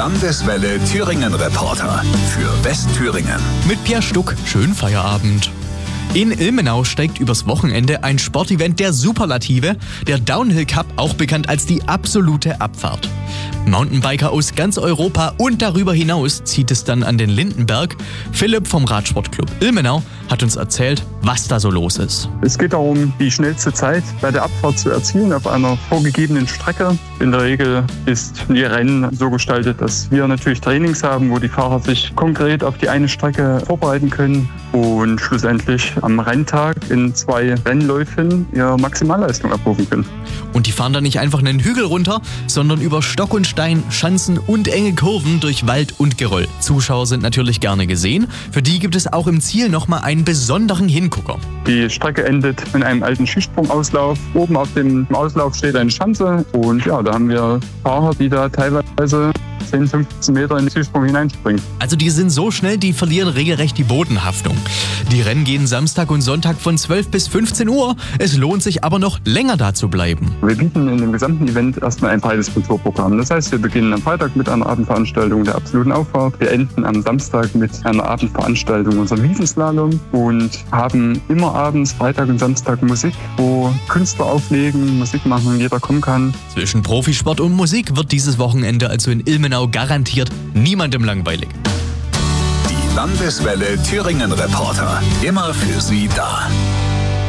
Landeswelle Thüringen Reporter für Westthüringen. Mit Pierre Stuck, schönen Feierabend. In Ilmenau steigt übers Wochenende ein Sportevent der Superlative, der Downhill Cup, auch bekannt als die absolute Abfahrt. Mountainbiker aus ganz Europa und darüber hinaus zieht es dann an den Lindenberg. Philipp vom Radsportclub Ilmenau hat uns erzählt, was da so los ist. Es geht darum, die schnellste Zeit bei der Abfahrt zu erzielen auf einer vorgegebenen Strecke. In der Regel ist die Rennen so gestaltet, dass wir natürlich Trainings haben, wo die Fahrer sich konkret auf die eine Strecke vorbereiten können und schlussendlich am Renntag in 2 Rennläufen ihre Maximalleistung abrufen können. Und die fahren dann nicht einfach einen Hügel runter, sondern über Stock und Stein, Schanzen und enge Kurven durch Wald und Geröll. Zuschauer sind natürlich gerne gesehen. Für die gibt es auch im Ziel nochmal einen besonderen Hingucker. Die Strecke endet in einem alten Skisprungauslauf. Oben auf dem Auslauf steht eine Schanze und ja, da haben wir Fahrer, die da teilweise 10, 15 Meter in den Skisprung hineinspringen. Also die sind so schnell, die verlieren regelrecht die Bodenhaftung. Die Rennen gehen Samstag und Sonntag von 12 bis 15 Uhr. Es lohnt sich aber noch länger da zu bleiben. Wir bieten in dem gesamten Event erstmal ein breites Kulturprogramm. Das heißt, wir beginnen am Freitag mit einer Abendveranstaltung der absoluten Auffahrt. Wir enden am Samstag mit einer Abendveranstaltung unserer Wiesenslalom und haben immer abends, Freitag und Samstag Musik, wo Künstler auflegen, Musik machen, jeder kommen kann. Zwischen Profisport und Musik wird dieses Wochenende also in Ilmenau garantiert niemandem langweilig. Die Landeswelle Thüringen Reporter, immer für Sie da.